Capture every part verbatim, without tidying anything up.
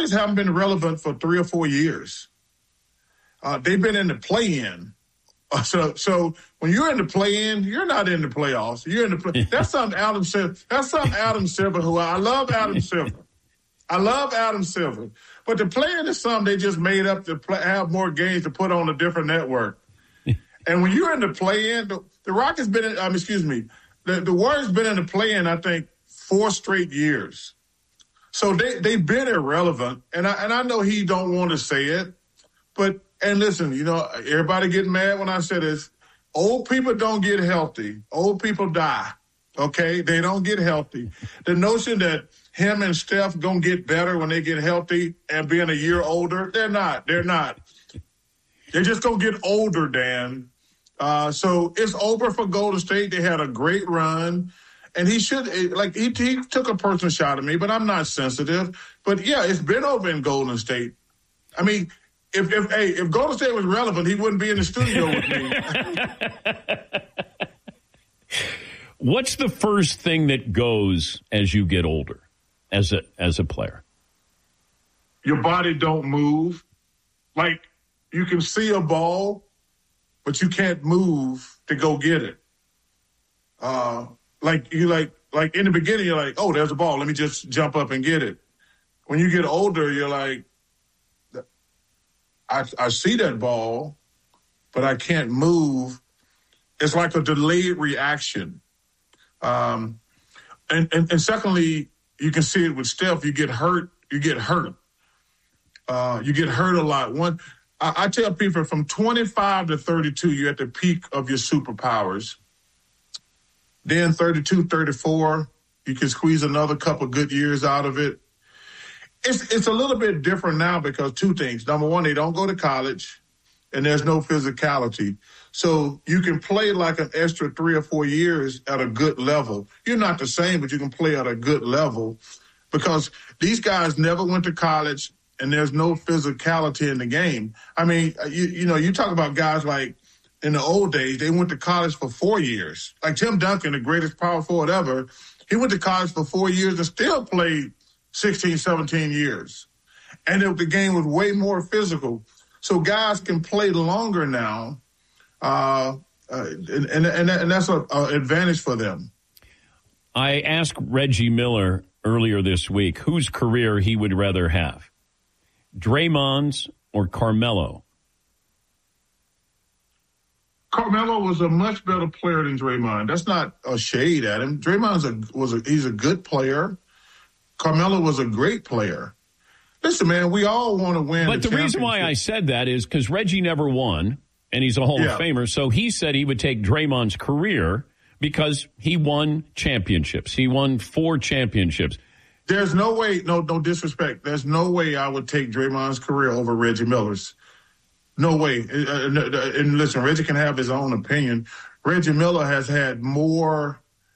Rockets haven't been relevant for three or four years. Uh, they've been in the play-in. Uh, so, so when you're in the play-in, you're not in the playoffs. You're in the play. That's something Adam Silver. That's something Adam Silver. Who I love, Adam Silver. I love Adam Silver. But the play-in is something they just made up to play, have more games to put on a different network. And when you're in the play-in, the, the Rockets been. In, um, excuse me. The, the Warriors been in the play-in, I think, four straight years. So they they've been irrelevant. And I and I know he don't want to say it, but. And listen, you know, everybody get mad when I say this. Old people don't get healthy. Old people die, okay? They don't get healthy. The notion that him and Steph going to get better when they get healthy and being a year older, they're not. They're not. They're just going to get older, Dan. Uh, so it's over for Golden State. They had a great run. And he should, like, he, he took a personal shot at me, but I'm not sensitive. But, yeah, it's been over in Golden State. I mean, If, if hey, if Golden State was relevant, he wouldn't be in the studio with me. What's the first thing that goes as you get older, as a as a player? Your body don't move. Like, you can see a ball, but you can't move to go get it. Uh, like you like like in the beginning, you're like, oh, there's a ball. Let me just jump up and get it. When you get older, you're like, I, I see that ball, but I can't move. It's like a delayed reaction. Um, and, and, and secondly, you can see it with Steph. You get hurt. You get hurt. Uh, you get hurt a lot. One, I, I tell people from twenty-five to thirty-two, you're at the peak of your superpowers. Then thirty-two, thirty-four, you can squeeze another couple good years out of it. It's it's a little bit different now because two things. Number one, they don't go to college, and there's no physicality. So you can play like an extra three or four years at a good level. You're not the same, but you can play at a good level because these guys never went to college, and there's no physicality in the game. I mean, you, you know, you talk about guys like in the old days, they went to college for four years. Like Tim Duncan, the greatest power forward ever, he went to college for four years and still played sixteen, seventeen years. And it, the game was way more physical. So guys can play longer now, uh, uh, and, and, and, and that's an advantage for them. I asked Reggie Miller earlier this week whose career he would rather have, Draymond's or Carmelo. Carmelo was a much better player than Draymond. That's not a shade at him. Draymond's a, was a, he's a good player. Carmelo was a great player. Listen, man, we all want to win. But the, the reason why I said that is because Reggie never won, and he's a Hall yeah. of Famer. So he said he would take Draymond's career because he won championships. He won four championships. There's no way, no, no disrespect. There's no way I would take Draymond's career over Reggie Miller's. No way. And listen, Reggie can have his own opinion. Reggie Miller has had more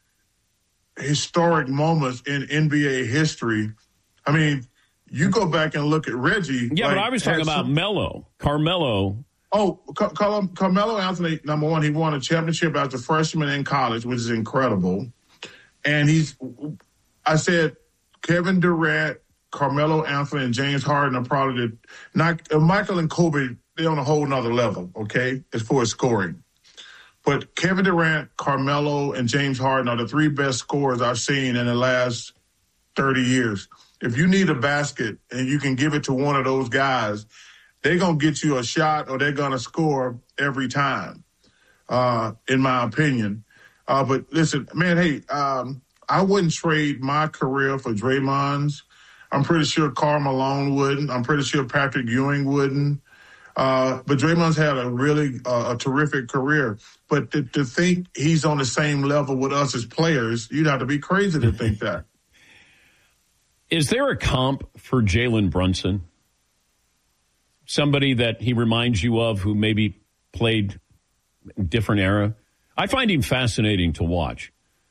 historic moments in N B A history. I mean, you go back and look at Reggie. Yeah, like, but I was talking about some, Melo, Carmelo. Oh, Car- Car- Carmelo Anthony, number one, he won a championship as a freshman in college, which is incredible. And he's, I said, Kevin Durant, Carmelo Anthony, and James Harden are probably the, not, uh, Michael and Kobe, they're on a whole nother level, okay, as far as scoring. But Kevin Durant, Carmelo, and James Harden are the three best scorers I've seen in the last thirty years. If you need a basket and you can give it to one of those guys, they're going to get you a shot or they're going to score every time, uh, in my opinion. Uh, but listen, man, hey, um, I wouldn't trade my career for Draymond's. I'm pretty sure Karl Malone wouldn't. I'm pretty sure Patrick Ewing wouldn't. Uh, but Draymond's had a really uh, a terrific career. But to, to think he's on the same level with us as players, you'd have to be crazy to think that. Is there a comp for Jalen Brunson? Somebody that he reminds you of who maybe played a different era? I find him fascinating to watch.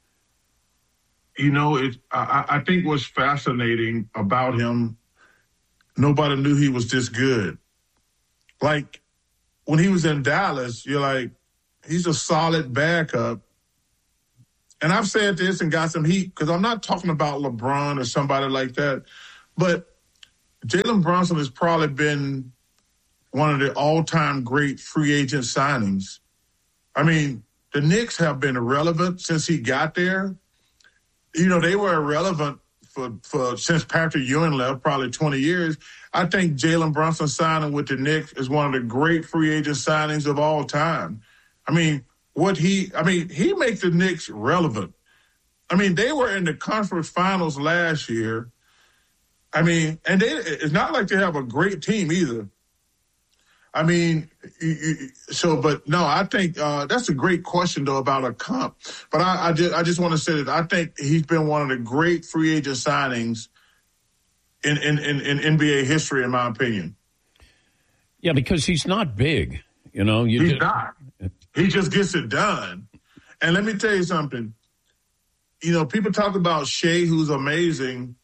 You know, it, I, I think what's fascinating about him, nobody knew he was this good. Like, when he was in Dallas, you're like, he's a solid backup. And I've said this and got some heat because I'm not talking about LeBron or somebody like that. But Jalen Brunson has probably been one of the all-time great free agent signings. I mean, the Knicks have been irrelevant since he got there. You know, they were irrelevant for, for since Patrick Ewing left, probably twenty years. I think Jalen Brunson signing with the Knicks is one of the great free agent signings of all time. I mean, what he, I mean, he makes the Knicks relevant. I mean, they were in the conference finals last year. I mean, and they, it's not like they have a great team either. I mean, so, but no, I think uh, that's a great question, though, about a comp. But I, I just, I just want to say that I think he's been one of the great free agent signings in, in, in, in N B A history, in my opinion. Yeah, because he's not big, you know. You he's just, not. He just gets it done. And let me tell you something. You know, people talk about Shea, who's amazing.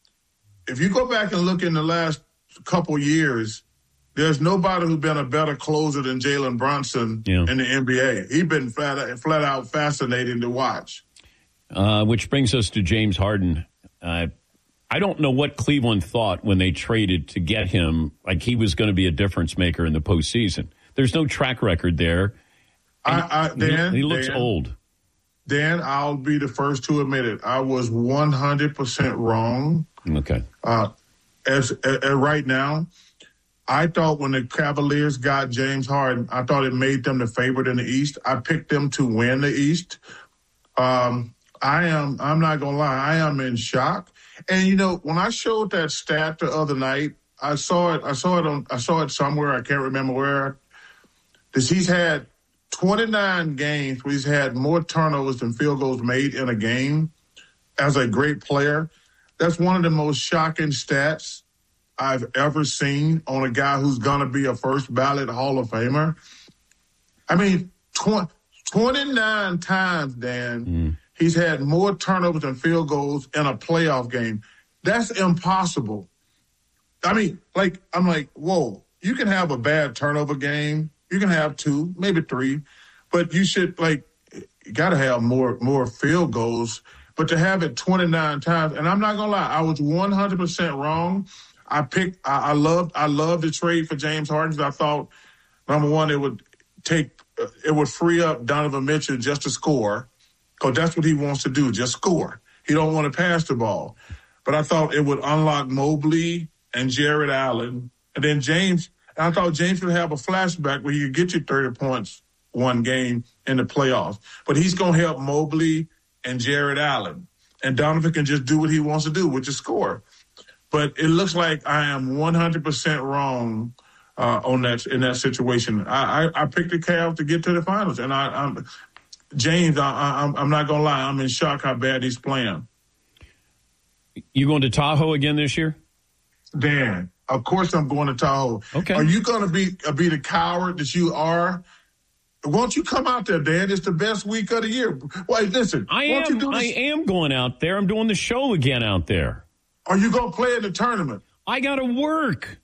If you go back and look in the last couple years, there's nobody who's been a better closer than Jalen Brunson yeah. in the N B A. He's been flat, flat out fascinating to watch. Uh, which brings us to James Harden. Uh, I don't know what Cleveland thought when they traded to get him, like he was going to be a difference maker in the postseason. There's no track record there. I, I, Dan, he, he looks Dan, old. Dan, I'll be the first to admit it. I was one hundred percent wrong. Okay. Uh, as, as right now, I thought when the Cavaliers got James Harden, I thought it made them the favorite in the East. I picked them to win the East. Um, I am, I'm not going to lie, I am in shock. And, you know, when I showed that stat the other night, I saw it, I saw it on, I saw it somewhere, I can't remember where, that he's had twenty-nine games where he's had more turnovers than field goals made in a game as a great player. That's one of the most shocking stats I've ever seen on a guy who's going to be a first ballot Hall of Famer. I mean, tw- twenty-nine times, Dan, mm. he's had more turnovers than field goals in a playoff game. That's impossible. I mean, like, I'm like, whoa, you can have a bad turnover game. You can have two, maybe three, but you should, like, you got to have more, more field goals. But to have it twenty-nine times, and I'm not going to lie, I was one hundred percent wrong. I picked, I, I loved, I loved the trade for James Harden. I thought, number one, it would take, uh, it would free up Donovan Mitchell just to score, because that's what he wants to do, just score. He don't want to pass the ball. But I thought it would unlock Mobley and Jared Allen, and then James. And I thought James would have a flashback where he could get you thirty points one game in the playoffs. But he's going to help Mobley and Jared Allen, and Donovan can just do what he wants to do, which is score. But it looks like I am one hundred percent wrong uh, on that in that situation. I, I, I picked the Cavs to get to the finals, and I, I'm James. I, I, I'm not gonna lie, I'm in shock how bad he's playing. You going to Tahoe again this year? Dan, of course I'm going to Tahoe. Okay. Are you going to be uh, be the coward that you are? Won't you come out there, Dan? It's the best week of the year. Wait, listen. I won't am. You do I am going out there. I'm doing the show again out there. Are you going to play in the tournament? I got to work.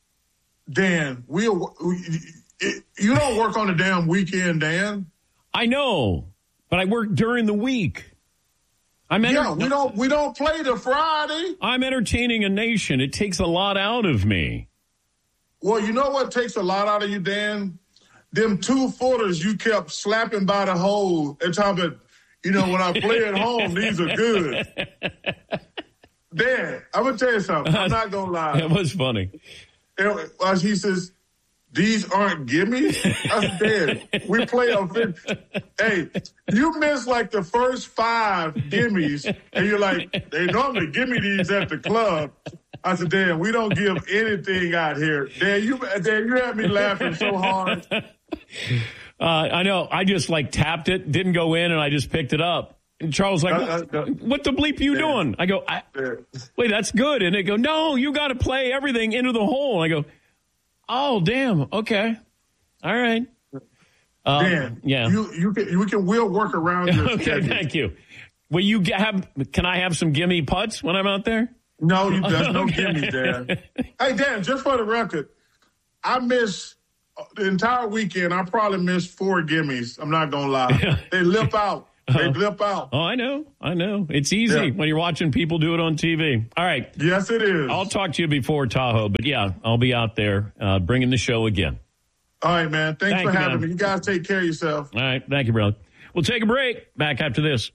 Dan, we'll, we you don't work on the damn weekend, Dan. I know, but I work during the week. I'm enter- yeah, we don't we don't play the Friday. I'm entertaining a nation. It takes a lot out of me. Well, you know what takes a lot out of you, Dan? Them two footers you kept slapping by the hole and talking about, you know, when I play at home, these are good. Dan, I'm going to tell you something. I'm not going to lie. It was funny. And, uh, he says, these aren't gimmies? I said, Dan, we play on fifth. Hey, you missed like the first five gimmies, and you're like, they normally give me these at the club. I said, Dan, we don't give anything out here. Dan, you, Dan, you had me laughing so hard. Uh, I know. I just like tapped it, didn't go in, and I just picked it up. And Charles like, uh, uh, uh, what the bleep are you Dan, doing? I go, I, wait, that's good. And they go, no, you got to play everything into the hole. And I go, oh, damn. Okay. All right. Um, Dan, yeah. You, you can, we can, we'll work around your Okay, schedule. thank you. Will you get, have, can I have some gimme putts when I'm out there? No, you there's no Okay. gimmies, Dan. Hey, Dan, just for the record, I missed the entire weekend. I probably missed four gimmies. I'm not going to lie. They lip out. They blip out. Oh, I know. I know. It's easy Yeah. when you're watching people do it on T V. All right. Yes, it is. I'll talk to you before Tahoe, but yeah, I'll be out there uh, bringing the show again. All right, man. Thanks Thank for you, having man. me. You guys take care of yourself. All right. Thank you, brother. We'll take a break. Back after this.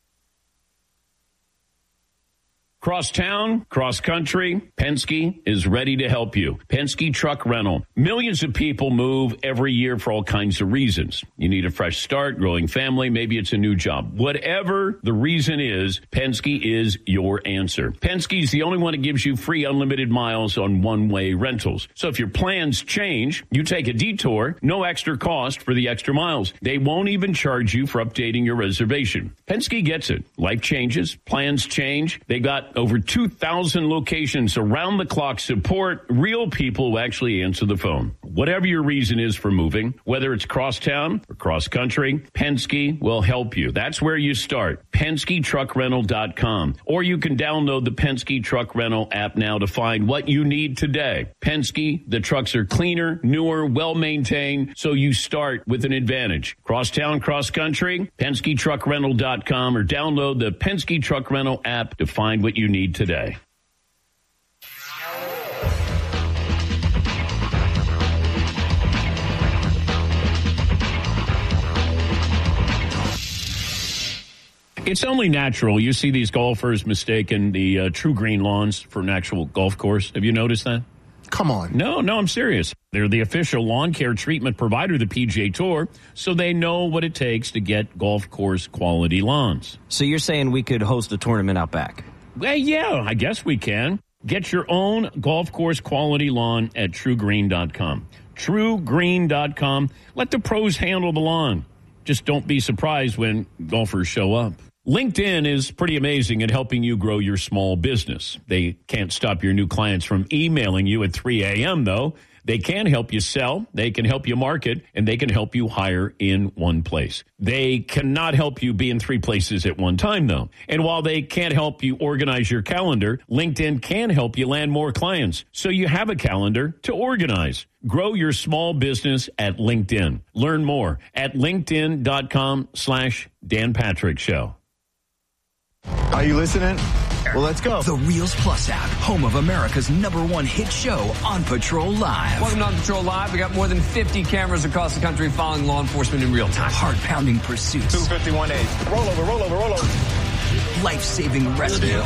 Cross town, cross country, Penske is ready to help you. Penske Truck Rental. Millions of people move every year for all kinds of reasons. You need a fresh start, growing family, maybe it's a new job. Whatever the reason is, Penske is your answer. Penske is the only one that gives you free unlimited miles on one-way rentals. So if your plans change, you take a detour, no extra cost for the extra miles. They won't even charge you for updating your reservation. Penske gets it. Life changes, plans change. They got over two thousand locations around the clock support, real people who actually answer the phone. Whatever your reason is for moving, whether it's cross town or cross country, Penske will help you. That's where you start. Penske Truck Rental dot com. Or you can download the Penske Truck Rental app now to find what you need today. Penske, the trucks are cleaner, newer, well-maintained, so you start with an advantage. Cross town, cross country, Penske Truck Rental dot com, or download the Penske Truck Rental app to find what you need today. It's only natural. You see these golfers mistaking the uh, True Green lawns for an actual golf course. Have you noticed that? Come on. No, no, I'm serious. They're the official lawn care treatment provider of the P G A Tour, so they know what it takes to get golf course quality lawns. So you're saying we could host a tournament out back? Well, yeah, I guess we can. Get your own golf course quality lawn at True Green dot com. True Green dot com. Let the pros handle the lawn. Just don't be surprised when golfers show up. LinkedIn is pretty amazing at helping you grow your small business. They can't stop your new clients from emailing you at three a.m., though. They can help you sell, they can help you market, and they can help you hire in one place. They cannot help you be in three places at one time, though. And while they can't help you organize your calendar, LinkedIn can help you land more clients, so you have a calendar to organize. Grow your small business at LinkedIn. Learn more at linkedin.com slash Dan Patrick Show. Are you listening? Well, let's go. The Reels Plus app, home of America's number one hit show, On Patrol Live. Welcome to On Patrol Live. We got more than fifty cameras across the country following law enforcement in real time. Heart-pounding pursuits. two fifty-one A. Roll over, roll over, roll over. Life-saving rescues.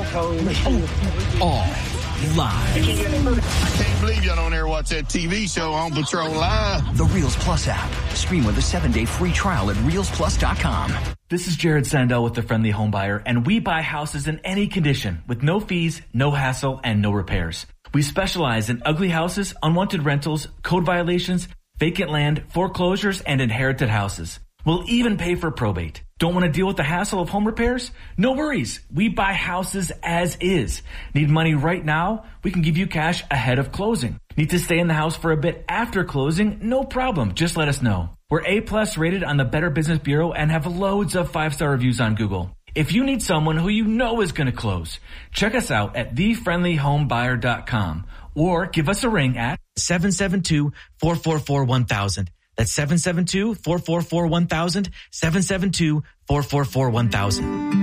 All live. I can't believe y'all don't ever watch that T V show On Patrol Live. The Reels Plus app. Stream with a seven-day free trial at reels plus dot com. This is Jared Sandell with The Friendly Home Buyer, and we buy houses in any condition with no fees, no hassle, and no repairs. We specialize in ugly houses, unwanted rentals, code violations, vacant land, foreclosures, and inherited houses. We'll even pay for probate. Don't want to deal with the hassle of home repairs? No worries. We buy houses as is. Need money right now? We can give you cash ahead of closing. Need to stay in the house for a bit after closing? No problem. Just let us know. We're A-plus rated on the Better Business Bureau and have loads of five-star reviews on Google. If you need someone who you know is going to close, check us out at the friendly home buyer dot com or give us a ring at seven seven two, four four four, one thousand. That's seven seven two, four four four, one thousand, seven seven two, four four four, one thousand.